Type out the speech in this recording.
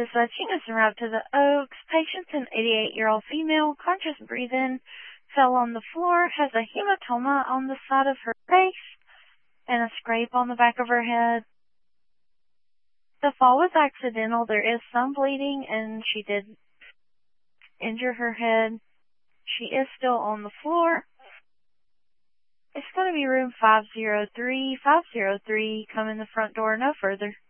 This team has arrived to the Oaks. Patient's an 88-year-old female, conscious breathing, fell on the floor, has a hematoma on the side of her face, and a scrape on the back of her head. The fall was accidental. There is some bleeding, and she did injure her head. She is still on the floor. It's going to be room 503. 503, come in the front door, no further.